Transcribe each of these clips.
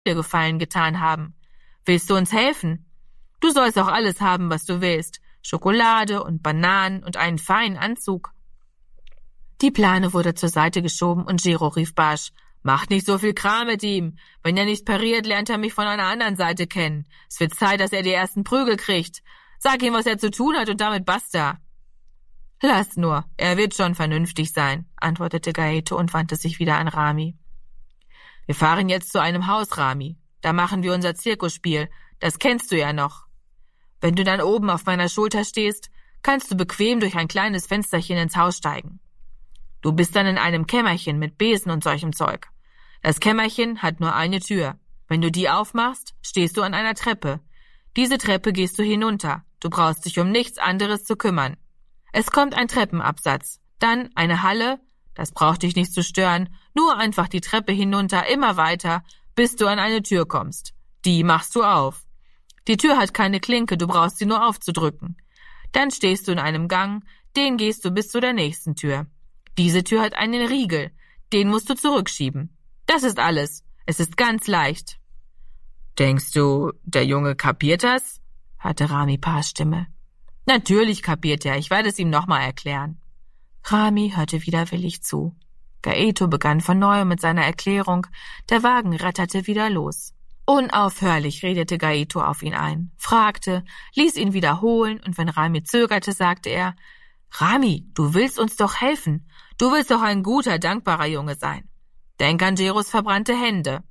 dir Gefallen getan haben. Willst du uns helfen? Du sollst auch alles haben, was du willst. Schokolade und Bananen und einen feinen Anzug. Die Plane wurde zur Seite geschoben und Gero rief barsch: Macht nicht so viel Kram mit ihm. Wenn er nicht pariert, lernt er mich von einer anderen Seite kennen. Es wird Zeit, dass er die ersten Prügel kriegt. Sag ihm, was er zu tun hat und damit basta. Lass nur, er wird schon vernünftig sein, antwortete Gaeto und wandte sich wieder an Rami. Wir fahren jetzt zu einem Haus, Rami. Da machen wir unser Zirkusspiel. Das kennst du ja noch. Wenn du dann oben auf meiner Schulter stehst, kannst du bequem durch ein kleines Fensterchen ins Haus steigen. Du bist dann in einem Kämmerchen mit Besen und solchem Zeug. Das Kämmerchen hat nur eine Tür. Wenn du die aufmachst, stehst du an einer Treppe. Diese Treppe gehst du hinunter. Du brauchst dich um nichts anderes zu kümmern. Es kommt ein Treppenabsatz, dann eine Halle, das braucht dich nicht zu stören, nur einfach die Treppe hinunter, immer weiter, bis du an eine Tür kommst. Die machst du auf. Die Tür hat keine Klinke, du brauchst sie nur aufzudrücken. Dann stehst du in einem Gang, den gehst du bis zu der nächsten Tür. Diese Tür hat einen Riegel, den musst du zurückschieben. Das ist alles. Es ist ganz leicht. Denkst du, der Junge kapiert das? Hatte Rami Pars Stimme. Natürlich kapiert er, ich werde es ihm nochmal erklären. Rami hörte widerwillig zu. Gaeto begann von neuem mit seiner Erklärung, der Wagen ratterte wieder los. Unaufhörlich redete Gaeto auf ihn ein, fragte, ließ ihn wiederholen und wenn Rami zögerte, sagte er: Rami, du willst uns doch helfen. Du willst doch ein guter, dankbarer Junge sein. Denk an Geros verbrannte Hände.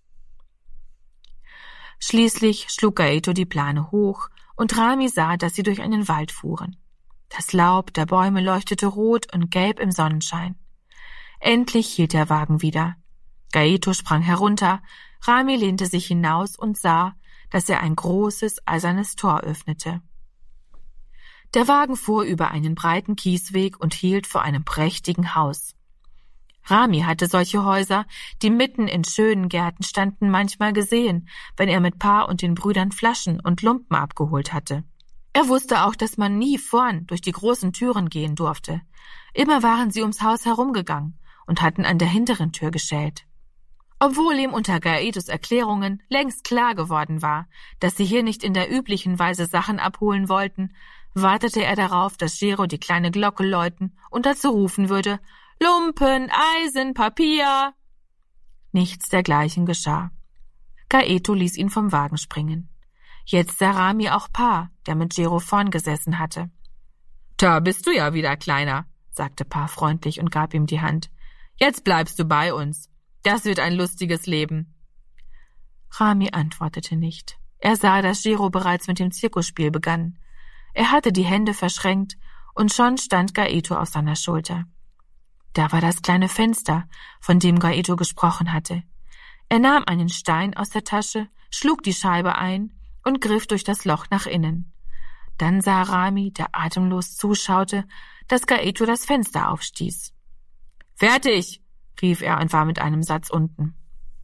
Schließlich schlug Gaeto die Plane hoch und Rami sah, dass sie durch einen Wald fuhren. Das Laub der Bäume leuchtete rot und gelb im Sonnenschein. Endlich hielt der Wagen wieder. Gaeto sprang herunter, Rami lehnte sich hinaus und sah, dass er ein großes, eisernes Tor öffnete. Der Wagen fuhr über einen breiten Kiesweg und hielt vor einem prächtigen Haus. Rami hatte solche Häuser, die mitten in schönen Gärten standen, manchmal gesehen, wenn er mit Pa und den Brüdern Flaschen und Lumpen abgeholt hatte. Er wusste auch, dass man nie vorn durch die großen Türen gehen durfte. Immer waren sie ums Haus herumgegangen und hatten an der hinteren Tür geschellt. Obwohl ihm unter Gaetos Erklärungen längst klar geworden war, dass sie hier nicht in der üblichen Weise Sachen abholen wollten, wartete er darauf, dass Gero die kleine Glocke läuten und dazu rufen würde: Lumpen, Eisen, Papier. Nichts dergleichen geschah. Gaeto ließ ihn vom Wagen springen. Jetzt sah Rami auch Pa, der mit Gero vorn gesessen hatte. Da bist du ja wieder, Kleiner, sagte Pa freundlich und gab ihm die Hand. Jetzt bleibst du bei uns. Das wird ein lustiges Leben. Rami antwortete nicht. Er sah, dass Gero bereits mit dem Zirkusspiel begann. Er hatte die Hände verschränkt und schon stand Gaeto auf seiner Schulter. Da war das kleine Fenster, von dem Gaeto gesprochen hatte. Er nahm einen Stein aus der Tasche, schlug die Scheibe ein und griff durch das Loch nach innen. Dann sah Rami, der atemlos zuschaute, dass Gaeto das Fenster aufstieß. »Fertig«, rief er und war mit einem Satz unten.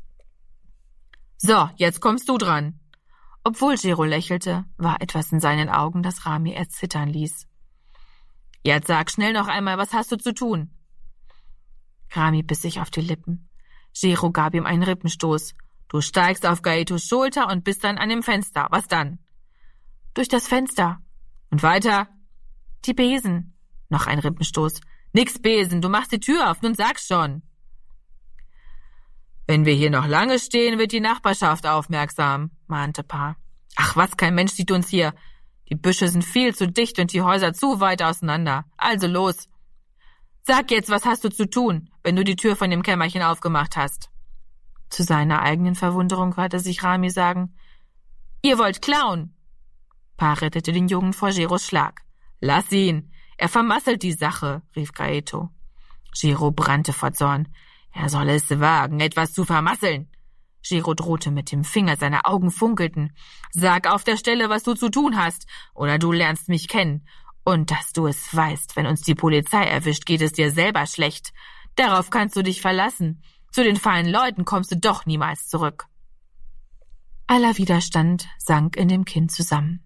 »So, jetzt kommst du dran.« Obwohl Gero lächelte, war etwas in seinen Augen, das Rami erzittern ließ. »Jetzt sag schnell noch einmal, was hast du zu tun?« Rami biss sich auf die Lippen. Gero gab ihm einen Rippenstoß. »Du steigst auf Gaetos Schulter und bist dann an dem Fenster. Was dann?« »Durch das Fenster.« »Und weiter?« »Die Besen.« Noch ein Rippenstoß. »Nix Besen, du machst die Tür auf, nun sag's schon.« »Wenn wir hier noch lange stehen, wird die Nachbarschaft aufmerksam«, mahnte Pa. »Ach was, kein Mensch sieht uns hier. Die Büsche sind viel zu dicht und die Häuser zu weit auseinander. Also los. Sag jetzt, was hast du zu tun, wenn du die Tür von dem Kämmerchen aufgemacht hast?« Zu seiner eigenen Verwunderung hörte sich Rami sagen: »Ihr wollt klauen!« Pa rettete den Jungen vor Geros Schlag. »Lass ihn! Er vermasselt die Sache«, rief Gaeto. Gero brannte vor Zorn. Er solle es wagen, etwas zu vermasseln. Gero drohte mit dem Finger, seine Augen funkelten. »Sag auf der Stelle, was du zu tun hast, oder du lernst mich kennen. Und dass du es weißt, wenn uns die Polizei erwischt, geht es dir selber schlecht. Darauf kannst du dich verlassen. Zu den feinen Leuten kommst du doch niemals zurück.« Aller Widerstand sank in dem Kind zusammen.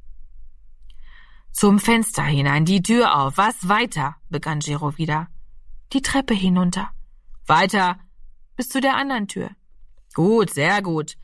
»Zum Fenster hinein, die Tür auf. Was weiter?« begann Gero wieder. »Die Treppe hinunter.« »Weiter?« »Bis zu der anderen Tür.« Gut, sehr gut.